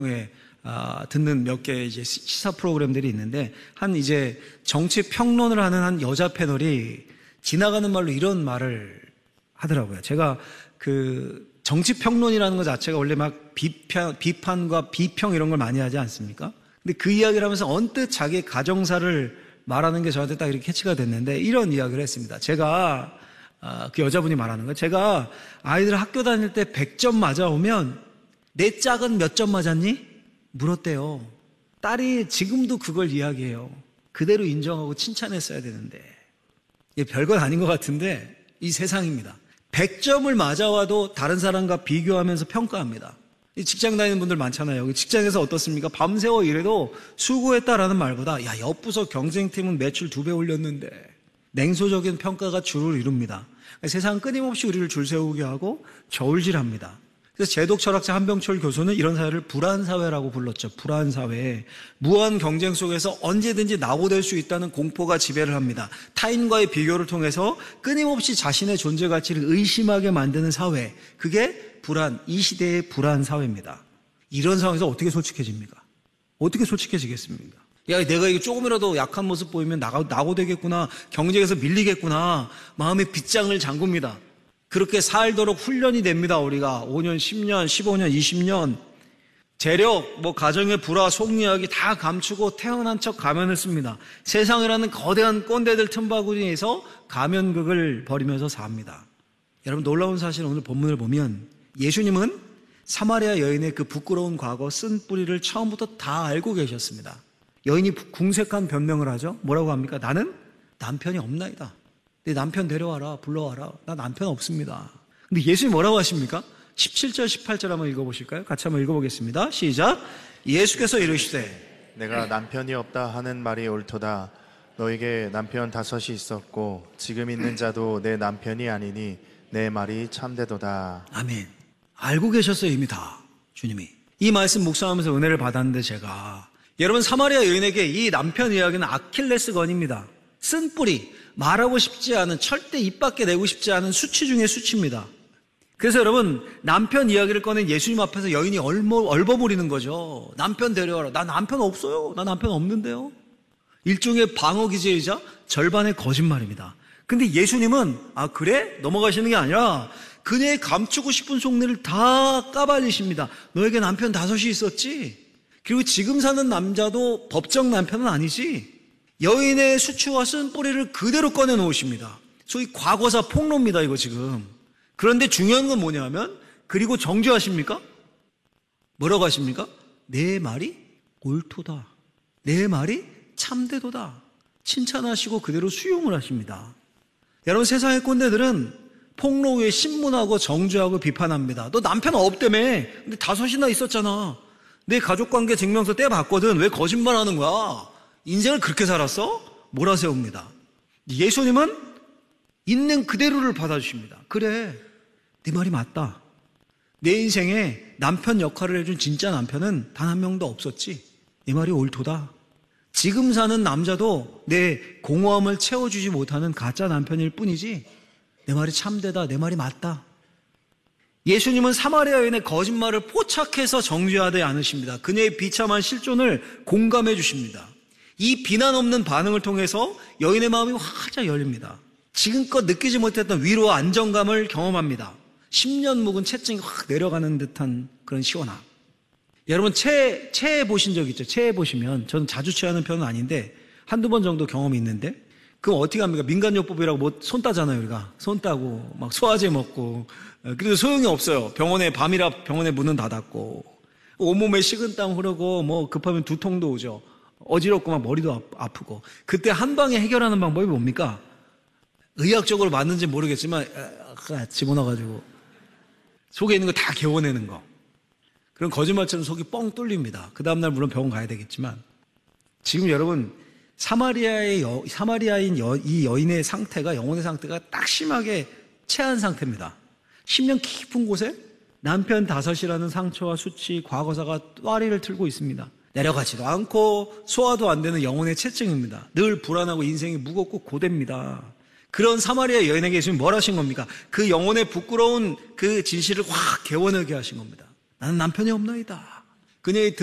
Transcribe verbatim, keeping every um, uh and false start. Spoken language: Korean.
예, 아, 듣는 몇 개 이제 시사 프로그램들이 있는데 한 이제 정치 평론을 하는 한 여자 패널이 지나가는 말로 이런 말을 하더라고요. 제가 그 정치 평론이라는 것 자체가 원래 막 비판, 비판과 비평 이런 걸 많이 하지 않습니까? 근데 그 이야기를 하면서 언뜻 자기 가정사를 말하는 게 저한테 딱 이렇게 캐치가 됐는데 이런 이야기를 했습니다. 제가 아, 그 여자분이 말하는 거예요. 제가 아이들 학교 다닐 때 백 점 맞아오면 내 짝은 몇 점 맞았니? 물었대요. 딸이 지금도 그걸 이야기해요. 그대로 인정하고 칭찬했어야 되는데 이게 별건 아닌 것 같은데 이 세상입니다. 백 점을 맞아와도 다른 사람과 비교하면서 평가합니다. 이 직장 다니는 분들 많잖아요. 직장에서 어떻습니까? 밤새워 일해도 수고했다라는 말보다 야, 옆부서 경쟁팀은 매출 두 배 올렸는데 냉소적인 평가가 주를 이룹니다. 세상은 끊임없이 우리를 줄 세우게 하고 저울질합니다. 그래서 제독 철학자 한병철 교수는 이런 사회를 불안사회라고 불렀죠. 불안사회. 무한 경쟁 속에서 언제든지 낙오될 수 있다는 공포가 지배를 합니다. 타인과의 비교를 통해서 끊임없이 자신의 존재 가치를 의심하게 만드는 사회. 그게 불안, 이 시대의 불안사회입니다. 이런 상황에서 어떻게 솔직해집니까? 어떻게 솔직해지겠습니까? 야, 내가 이게 조금이라도 약한 모습 보이면 낙오, 낙오되겠구나. 경쟁에서 밀리겠구나. 마음의 빗장을 잠굽니다. 그렇게 살도록 훈련이 됩니다. 우리가 오 년, 십 년, 십오 년, 이십 년 재력, 뭐 가정의 불화, 속이야기 다 감추고 태어난 척 가면을 씁니다. 세상이라는 거대한 꼰대들 틈바구니에서 가면극을 벌이면서 삽니다. 여러분 놀라운 사실은 오늘 본문을 보면 예수님은 사마리아 여인의 그 부끄러운 과거, 쓴 뿌리를 처음부터 다 알고 계셨습니다. 여인이 궁색한 변명을 하죠. 뭐라고 합니까? 나는 남편이 없나이다. 내 남편 데려와라, 불러와라. 나 남편 없습니다. 근데 예수님이 뭐라고 하십니까? 십칠 절, 십팔 절 한번 읽어보실까요? 같이 한번 읽어보겠습니다. 시작. 예수께서 이르시되 내가 남편이 없다 하는 말이 옳도다. 너에게 남편 다섯이 있었고 지금 있는 자도 내 남편이 아니니 내 말이 참되도다. 아멘. 알고 계셨어요, 이미 다. 주님이. 이 말씀 묵상하면서 은혜를 받았는데 제가 여러분 사마리아 여인에게 이 남편 이야기는 아킬레스건입니다. 쓴 뿌리. 말하고 싶지 않은, 절대 입 밖에 내고 싶지 않은 수치 중의 수치입니다. 그래서 여러분 남편 이야기를 꺼낸 예수님 앞에서 여인이 얼버, 얼버무리는 거죠. 남편 데려와라. 나 남편 없어요. 나 남편 없는데요. 일종의 방어 기제이자 절반의 거짓말입니다. 근데 예수님은 아 그래? 넘어가시는 게 아니라 그녀의 감추고 싶은 속내를 다 까발리십니다. 너에게 남편 다섯이 있었지? 그리고 지금 사는 남자도 법정 남편은 아니지? 여인의 수치와 쓴 뿌리를 그대로 꺼내놓으십니다. 소위 과거사 폭로입니다, 이거 지금. 그런데 중요한 건 뭐냐면, 그리고 정죄하십니까? 뭐라고 하십니까? 내 말이 옳도다. 내 말이 참되도다. 칭찬하시고 그대로 수용을 하십니다. 여러분 세상의 꼰대들은 폭로 후에 신문하고 정죄하고 비판합니다. 너 남편 없다며. 근데 다섯이나 있었잖아. 내 가족관계 증명서 떼봤거든. 왜 거짓말하는 거야? 인생을 그렇게 살았어? 몰아세웁니다. 예수님은 있는 그대로를 받아주십니다. 그래, 네 말이 맞다. 내 인생에 남편 역할을 해준 진짜 남편은 단 한 명도 없었지. 네 말이 옳도다. 지금 사는 남자도 내 공허함을 채워주지 못하는 가짜 남편일 뿐이지 내 말이 참되다. 내 말이 맞다. 예수님은 사마리아 여인의 거짓말을 포착해서 정죄하지 않으십니다. 그녀의 비참한 실존을 공감해 주십니다. 이 비난 없는 반응을 통해서 여인의 마음이 활짝 열립니다. 지금껏 느끼지 못했던 위로와 안정감을 경험합니다. 십 년 묵은 채증이 확 내려가는 듯한 그런 시원함. 여러분 채, 채 보신 적 있죠? 채 보시면 저는 자주 취하는 편은 아닌데 한두 번 정도 경험이 있는데 그럼 어떻게 합니까? 민간요법이라고 뭐 손 따잖아요. 우리가 손 따고 막 소화제 먹고 그래도 소용이 없어요. 병원에 밤이라 병원에 문은 닫았고 온몸에 식은땀 흐르고 뭐 급하면 두통도 오죠. 어지럽고 막 머리도 아프고 그때 한 방에 해결하는 방법이 뭡니까? 의학적으로 맞는지 모르겠지만 집어넣어가지고 속에 있는 거 다 개워내는 거. 그럼 거짓말처럼 속이 뻥 뚫립니다. 그 다음날 물론 병원 가야 되겠지만 지금 여러분 사마리아의 여, 사마리아인 여, 이 여인의 상태가 영혼의 상태가 딱 심하게 체한 상태입니다. 심령 깊은 곳에 남편 다섯이라는 상처와 수치, 과거사가 또아리를 틀고 있습니다. 내려가지도 않고 소화도 안 되는 영혼의 채증입니다. 늘 불안하고 인생이 무겁고 고됩니다. 그런 사마리아 여인에게 예수님이 뭘 하신 겁니까? 그 영혼의 부끄러운 그 진실을 확 개워내게 하신 겁니다. 나는 남편이 없나이다. 그녀의